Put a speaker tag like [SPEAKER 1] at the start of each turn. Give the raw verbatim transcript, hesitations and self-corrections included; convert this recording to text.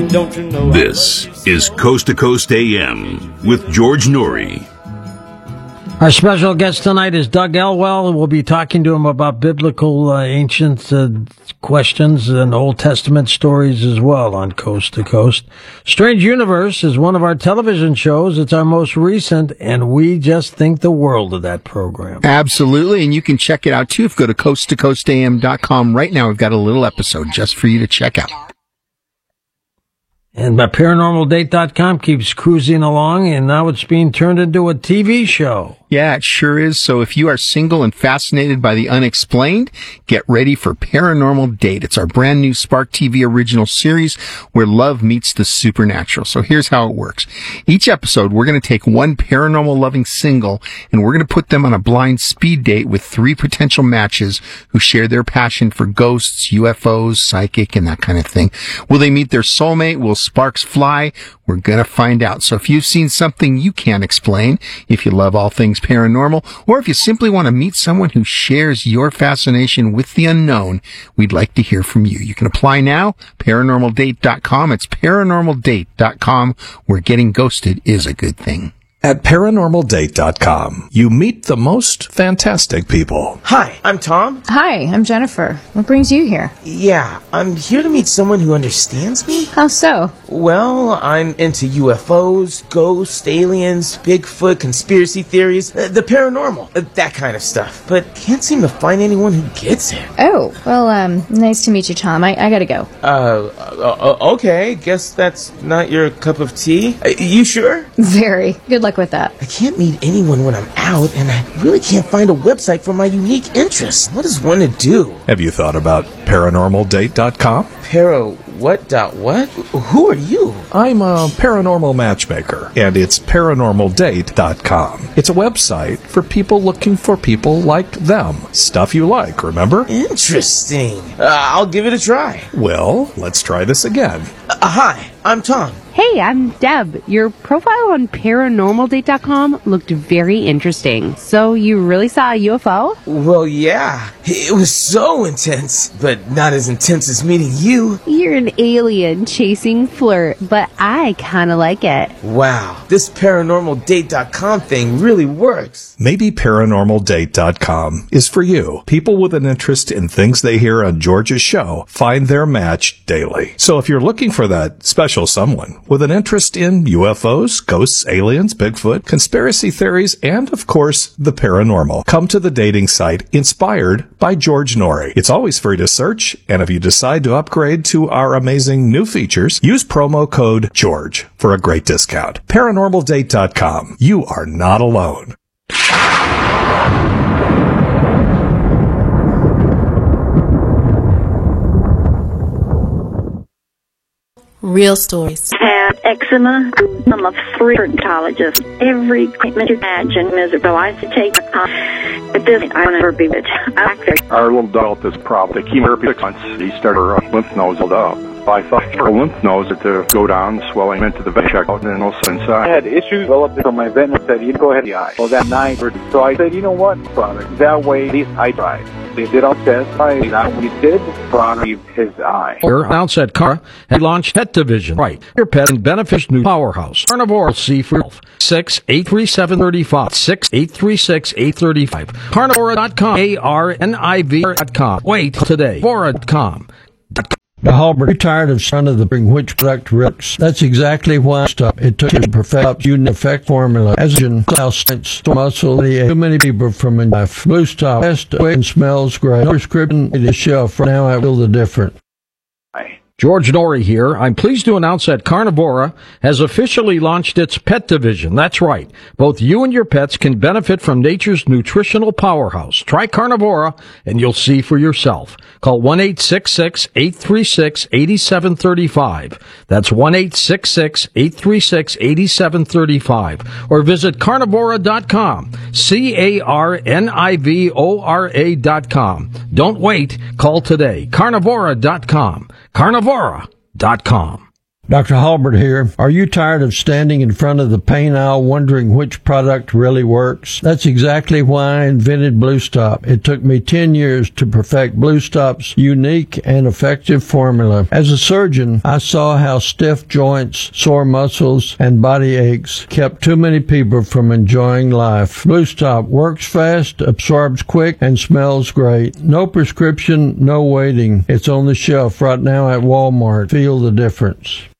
[SPEAKER 1] Don't you know?
[SPEAKER 2] This is Coast to Coast A M with George Noory.
[SPEAKER 3] Our special guest tonight is Doug Elwell. We'll be talking to him about biblical uh, ancient uh, questions and Old Testament stories as well on Coast to Coast. Strange Universe is one of our television shows. It's our most recent, and we just think the world of that program.
[SPEAKER 4] Absolutely, and you can check it out too. If you go to coast to coast a m dot com right now, we've got a little episode just for you to check out.
[SPEAKER 3] And my paranormal date dot com keeps cruising along, and now it's being turned into a T V show.
[SPEAKER 4] Yeah, it sure is. So if you are single and fascinated by the unexplained, get ready for Paranormal Date. It's our brand new Spark T V original series where love meets the supernatural. So here's how it works. Each episode, we're going to take one paranormal loving single and we're going to put them on a blind speed date with three potential matches who share their passion for ghosts, U F Os, psychic, and that kind of thing. Will they meet their soulmate? Will sparks fly? We're going to find out. So if you've seen something you can't explain, if you love all things paranormal, or if you simply want to meet someone who shares your fascination with the unknown, we'd like to hear from you. You can apply now, paranormal date dot com. It's paranormal date dot com, where getting ghosted is a good thing.
[SPEAKER 5] At paranormal date dot com, you meet the most fantastic people.
[SPEAKER 6] Hi, I'm Tom.
[SPEAKER 7] Hi, I'm Jennifer. What brings you here?
[SPEAKER 6] Yeah, I'm here to meet someone who understands me.
[SPEAKER 7] How so?
[SPEAKER 6] Well, I'm into U F Os, ghosts, aliens, Bigfoot, conspiracy theories, uh, the paranormal, uh, that kind of stuff. But can't seem to find anyone who gets it.
[SPEAKER 7] Oh, well, um, nice to meet you, Tom. I, I gotta go.
[SPEAKER 6] Uh, uh, okay, guess that's not your cup of tea. Uh, you sure?
[SPEAKER 7] Very. Good luck with that.
[SPEAKER 6] I can't meet anyone when I'm out, and I really can't find a website for my unique interests. What is one to do?
[SPEAKER 5] Have you thought about paranormal date dot com?
[SPEAKER 6] Para what dot what? Who are you?
[SPEAKER 5] I'm a paranormal matchmaker, and it's paranormal date dot com. It's a website for people looking for people like them. Stuff you like, remember?
[SPEAKER 6] Interesting. Uh, I'll give it a try.
[SPEAKER 5] Well, let's try this again.
[SPEAKER 6] Uh, hi, I'm Tom.
[SPEAKER 8] Hey, I'm Deb. Your profile on paranormal date dot com looked very interesting. So you really saw a U F O?
[SPEAKER 6] Well, yeah. It was so intense, but not as intense as meeting you.
[SPEAKER 8] You're an alien chasing flirt, but I kind of like it.
[SPEAKER 6] Wow, this paranormal date dot com thing really works.
[SPEAKER 5] Maybe paranormal date dot com is for you. People with an interest in things they hear on George's show find their match daily. So if you're looking for that special someone with an interest in U F Os, ghosts, aliens, Bigfoot, conspiracy theories, and, of course, the paranormal, come to the dating site inspired by George Noory. It's always free to search, and if you decide to upgrade to our amazing new features, use promo code GEORGE for a great discount. paranormal date dot com. You are not alone.
[SPEAKER 9] Real stories.
[SPEAKER 10] I had eczema. I'm a three dermatologist. Every treatment you imagine miserable. I used to take a con. At this point, I'll never be with
[SPEAKER 11] Our little dog with this problem. The chemotherapy six months, he started her lymph nodes up. I thought her lymph nodes had to go down, swelling into the vet check out, and also inside.
[SPEAKER 12] I had issues developed from my vet and said, you go ahead and the eye. Well, that night, so I said, you know what, product? That way, at least I tried. They did all tests. I we did product his eye.
[SPEAKER 3] Here, announced at Cara, he launched Pet Division. Right. Your pet and beneficial new powerhouse. Carnivore Seafood. six eight three seven three five. six eight three six eight three five. Carnivora dot com. A R N I V dot com. Wait today. Vora dot com.
[SPEAKER 13] The Halbert retired of son of the bring which product works. That's exactly why stop. It took to perfect unit effect formula. As in Klaus sense muscle the too many people from a knife. Blue stop best way and smells great. No prescription it is shelf. Now I feel the different.
[SPEAKER 3] George Noory here. I'm pleased to announce that Carnivora has officially launched its Pet Division. That's right. Both you and your pets can benefit from nature's nutritional powerhouse. Try Carnivora and you'll see for yourself. Call one eight six six eight three six eight seven three five. That's one eight six six eight three six eight seven three five. Or visit carnivora dot com. C A R N I V O R A dot com. Don't wait. Call today. carnivora dot com. carnivora dot com.
[SPEAKER 13] Doctor Halbert here. Are you tired of standing in front of the pain aisle wondering which product really works? That's exactly why I invented Blue Stop. It took me ten years to perfect Blue Stop's unique and effective formula. As a surgeon, I saw how stiff joints, sore muscles, and body aches kept too many people from enjoying life. Blue Stop works fast, absorbs quick, and smells great. No prescription, no waiting. It's on the shelf right now at Walmart. Feel the difference.